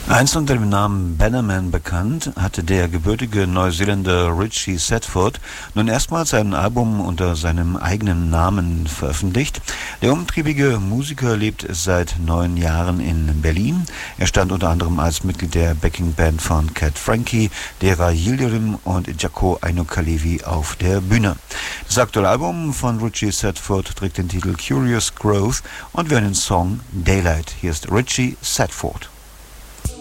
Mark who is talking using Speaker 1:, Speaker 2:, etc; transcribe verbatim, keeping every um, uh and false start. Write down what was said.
Speaker 1: Einst unter dem Namen Bannerman bekannt, hatte der gebürtige Neuseeländer Richie Sadford nun erstmals ein Album unter seinem eigenen Namen veröffentlicht. Der umtriebige Musiker lebt seit neun Jahren in Berlin. Er stand unter anderem als Mitglied der Backingband von Cat Frankie, Dera Yildirim und Jaco Aino Kalevi auf der Bühne. Das aktuelle Album von Richie Sadford trägt den Titel Curious Growth und wir hören den Song Daylight. Hier ist Richie Sadford.